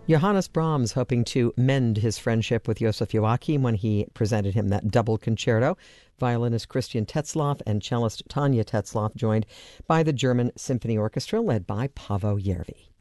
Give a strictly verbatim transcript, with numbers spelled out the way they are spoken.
Johannes Brahms hoping to mend his friendship with Joseph Joachim when he presented him that double concerto. Violinist Christian Tetzlaff and cellist Tanya Tetzlaff joined by the German Symphony Orchestra led by Paavo Järvi.